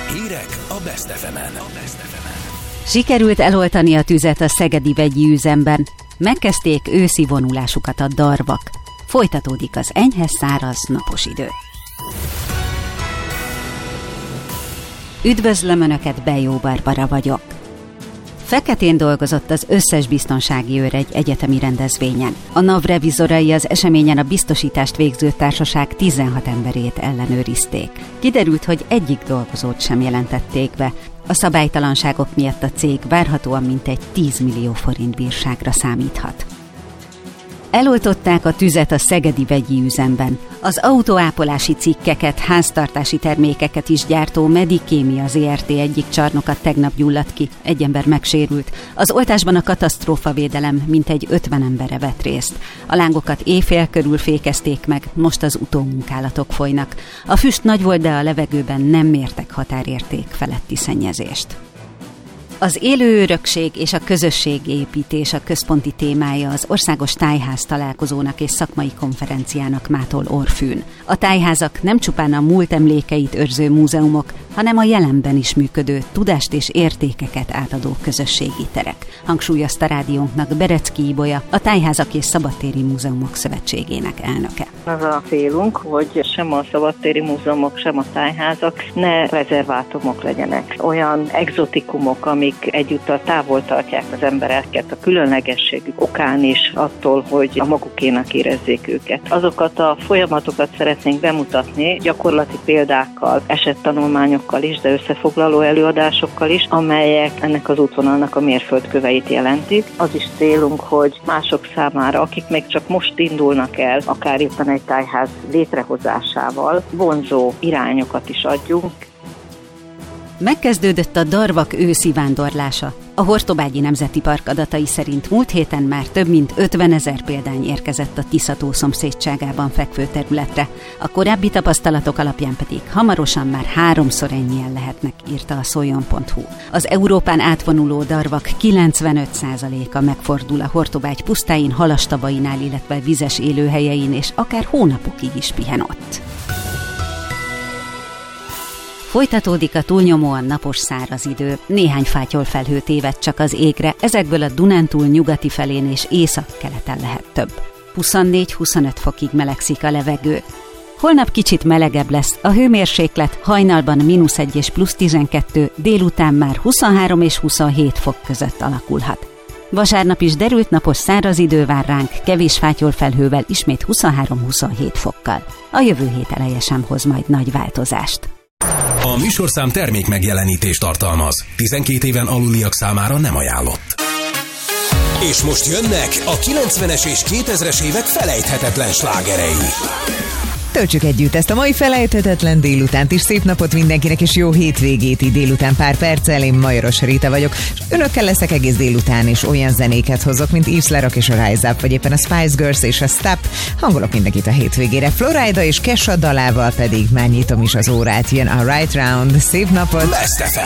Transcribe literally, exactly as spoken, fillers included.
Hírek a Best ef emen. Sikerült eloltani a tüzet a szegedi vegyi üzemben. Megkezdték őszi vonulásukat a darvak. Folytatódik az enyhe, száraz, napos idő. Üdvözlöm Önöket, Bejó Barbara vagyok. Feketén dolgozott az összes biztonsági őr egy egyetemi rendezvényen. A NAV revizorai az eseményen a biztosítást végző társaság tizenhat emberét ellenőrizték. Kiderült, hogy egyik dolgozót sem jelentették be. A szabálytalanságok miatt a cég várhatóan mintegy tíz millió forint bírságra számíthat. Eloltották a tüzet a szegedi vegyi üzemben. Az autóápolási cikkeket, háztartási termékeket is gyártó Medikémia zé er té egyik csarnoka tegnap gyulladt ki, egy ember megsérült. Az oltásban a katasztrófavédelem mintegy ötven embere vett részt. A lángokat éjfél körül fékezték meg, most az utómunkálatok folynak. A füst nagy volt, de a levegőben nem mértek határérték feletti szennyezést. Az élő örökség és a közösségépítés a központi témája az Országos Tájház találkozónak és szakmai konferenciának mától Orfűn. A tájházak nem csupán a múlt emlékeit őrző múzeumok, hanem a jelenben is működő, tudást és értékeket átadó közösségi terek, hangsúlyozta rádiónknak Berecki Ibolya, a Tájházak és Szabadtéri Múzeumok Szövetségének elnöke. Az a célunk, hogy sem a szabadtéri múzeumok, sem a tájházak ne rezervátumok legyenek. Olyan egzotikumok, amik egyúttal távol tartják az embereket a különlegességük okán is attól, hogy a magukénak érezzék őket. Azokat a folyamatokat szeretnénk bemutatni gyakorlati példákkal, esettanulmányokkal is, de összefoglaló előadásokkal is, amelyek ennek az útvonalnak a mérföldköveit jelentik. Az is célunk, hogy mások számára, akik még csak most indulnak el, akár éppen egy tájház létrehozásával, vonzó irányokat is adjunk. Megkezdődött a darvak őszi vándorlása. A Hortobágyi Nemzeti Park adatai szerint múlt héten már több mint ötvenezer példány érkezett a Tisza-tó szomszédságában fekvő területre. A korábbi tapasztalatok alapján pedig hamarosan már háromszor ennyien lehetnek, írta a szoljon pont hu. Az Európán átvonuló darvak kilencvenöt százaléka megfordul a Hortobágy pusztáin, halastavainál, illetve vizes élőhelyein, és akár hónapokig is pihen ott. Folytatódik a túlnyomóan napos, száraz idő. Néhány fátyolfelhő téved csak az égre, ezekből a Dunántúl nyugati felén és északkeleten lehet több. huszonnégy-huszonöt fokig melegszik a levegő. Holnap kicsit melegebb lesz, a hőmérséklet hajnalban mínusz egy és plusz tizenkettő, délután már huszonhárom és huszonhét fok között alakulhat. Vasárnap is derült napos, száraz idő vár ránk, kevés fátyolfelhővel, ismét huszonhárom-huszonhét fokkal. A jövő hét eleje sem hoz majd nagy változást. A műsorszám termék megjelenítést tartalmaz. tizenkét éven aluliak számára nem ajánlott. És most jönnek a kilencvenes és kétezres évek felejthetetlen slágerei. Töltsük együtt ezt a mai felejthetetlen délutánt is. Szép napot mindenkinek, és jó hétvégét így délután pár perccel. Én Majoros Rita vagyok, és önökkel leszek egész délután, és olyan zenéket hozok, mint Yves Leroy és a Rise Up, vagy éppen a Spice Girls és a Stop. Hangolok mindenkit a hétvégére. Florida és Kesha dalával pedig már nyitom is az órát. Jön a Right Round. Szép napot! Best ef em.